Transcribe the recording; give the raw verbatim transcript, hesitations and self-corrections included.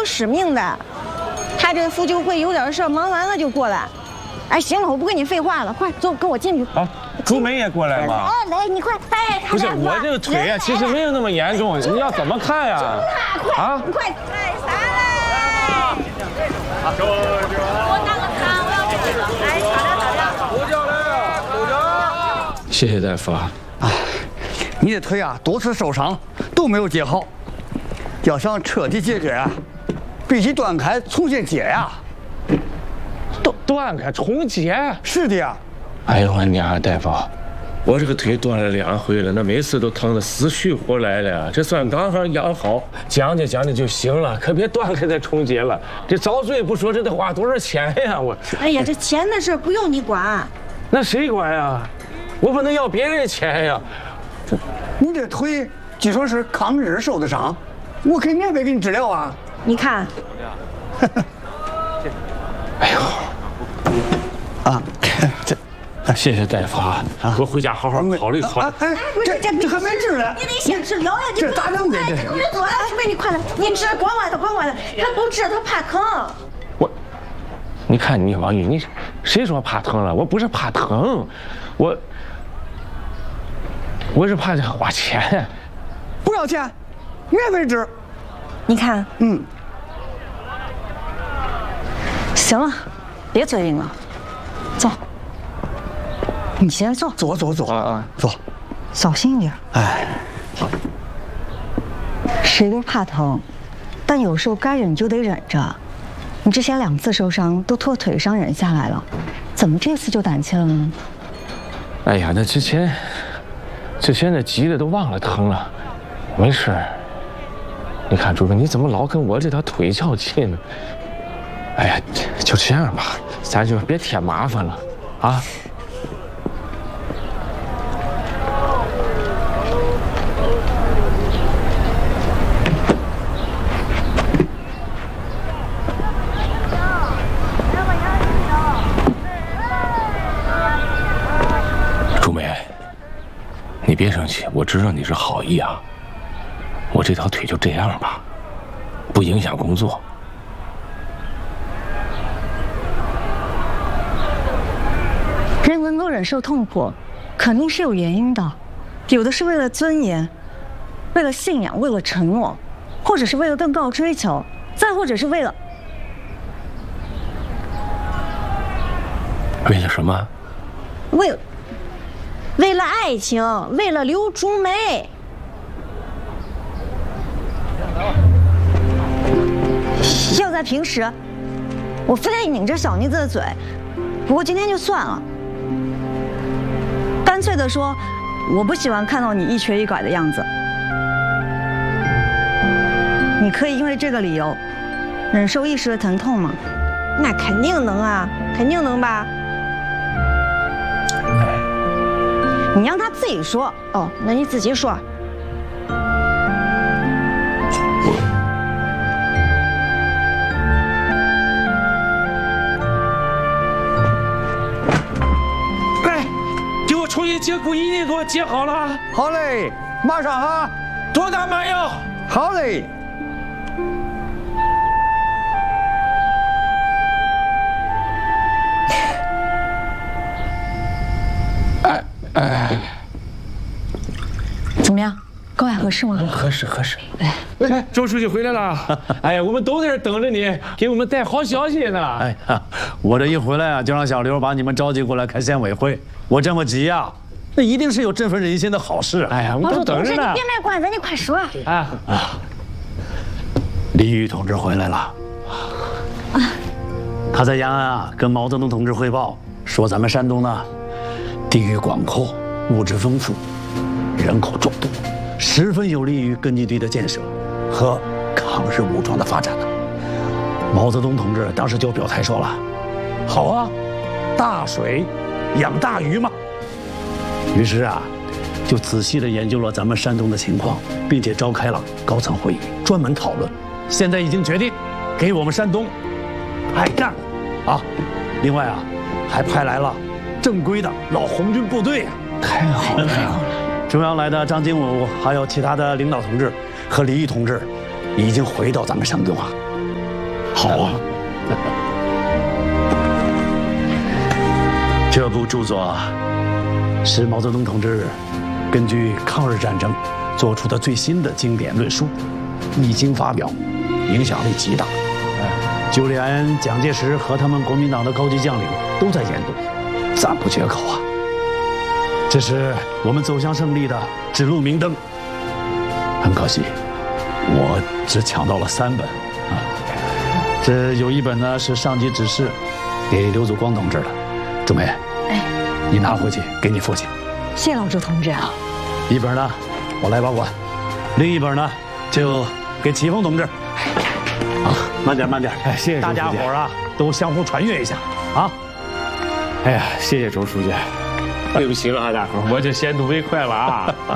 有使命的。他这妇救会有点事，忙完了就过来。哎，行了，我不跟你废话了，快走，跟我进去。 啊，朱梅也过来吗？ 哎，来，你快，哎， 不是我这个腿啊，其实没有那么严重，你要怎么看呀？ 啊，快，哎，啥嘞？我拿个汤，我要吃了。哎，好的，好的。 不叫了，不叫。 谢谢大夫啊。 啊，你的腿啊多次受伤都没有接好，要想彻底解决啊，必须断开重新接呀。 断断开重接？ 是的呀。 哎呦我娘啊，大夫，我这个腿断了两回了，那每次都疼得死去活来的，这算刚好养好，讲解讲解就行了，可别断开再重接了。这遭罪不说，这得花多少钱呀？我。 哎呀，这钱的事不用你管。 那谁管呀？我不能要别人钱呀。 这，你这腿据说是抗日受的伤，我可以免费给你治疗啊。 你看。 哎呦。 啊，这。 谢谢大夫啊！我回家好好考虑考虑。 哎，这这这还没治呢， 你得先治疗呀！ 这咋整的？这别做了，妹，你快来，你治，管管他，管管他，他不治他怕疼。 我，你看你王玉，你谁说怕疼了？我不是怕疼，我我是怕这花钱。 不要钱，免费治。 你看， 嗯， 行了，别嘴硬了，走。你先坐， 坐坐坐啊，坐， 小心一点。 哎， 谁都怕疼，但有时候该忍就得忍着。你之前两次受伤都拖腿上忍下来了，怎么这次就胆怯了呢？ 哎呀，那之前，之前那急的都忘了疼了，没事。你看朱哥，你怎么老跟我这条腿较劲呢？哎呀，就这样吧，咱就别添麻烦了，啊。你别生气，我知道你是好意啊。我这条腿就这样吧，不影响工作。 人能够忍受痛苦，肯定是有原因的，有的是为了尊严，为了信仰，为了承诺，或者是为了更高追求，再或者是为了…… 为了什么？ 为了。为了爱情，为了刘竹梅。要在平时，我非得拧着小妮子的嘴，不过今天就算了。干脆的说，我不喜欢看到你一瘸一拐的样子。你可以因为这个理由，忍受一时的疼痛吗？那肯定能啊，肯定能吧。你让他自己说哦，那你自己说。 来，给我重新接骨，一定给我接好了。 好嘞，马上啊！ 多大麻药？ 好嘞。 哎。哎， 怎么样？高雅合适吗？ 合适合适。哎，周书记回来了。哎呀，我们都在这等着你，给我们带好消息呢。 哎呀，我这一回来啊，就让小刘把你们召集过来开县委会。我这么急呀，那一定是有振奋人心的好事。 哎呀，我们都等着呢。 别卖关子，你快说。 啊啊！ 李玉同志回来了。啊，他在延安啊，跟毛泽东同志汇报说，咱们山东呢。地域广阔，物质丰富，人口众多，十分有利于根据地的建设和抗日武装的发展呢。毛泽东同志当时就表态说了：“好啊，大水养大鱼嘛。”于是啊，就仔细地研究了咱们山东的情况，并且召开了高层会议，专门讨论。现在已经决定给我们山东派战啊！另外啊，还派来了。正规的老红军部队啊， 太好了！太好了！ 中央来的张经武，还有其他的领导同志和李毅同志，已经回到咱们山东啊。 好啊。这部著作是毛泽东同志根据抗日战争做出的最新的经典论述，一经发表，影响力极大。就连蒋介石和他们国民党的高级将领都在研读，赞不绝口啊！这是我们走向胜利的指路明灯。很可惜，我只抢到了三本啊。这有一本呢是上级指示给刘祖光同志的，朱梅，哎，你拿回去给你父亲。 谢老周同志啊。 一本呢，我来保管；另一本呢，就给齐峰同志。啊，慢点慢点， 哎，谢谢大家伙儿啊，都相互传阅一下啊。 哎呀，谢谢周书记，对不起了啊，大伙儿，我这先睹为快了啊。